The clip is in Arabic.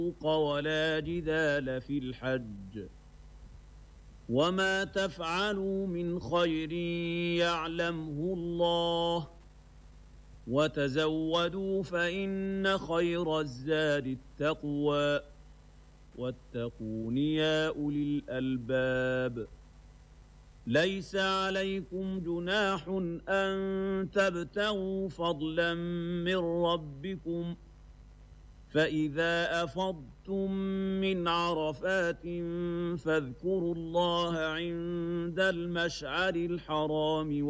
ولا جدال في الحج وما تفعلوا من خير يعلمه الله وتزودوا فإن خير الزاد التقوى واتقون يا أولي الألباب ليس عليكم جناح أن تبتغوا فضلا من ربكم فإذا أفضتم من عرفات فاذكروا الله عند المشعر الحرام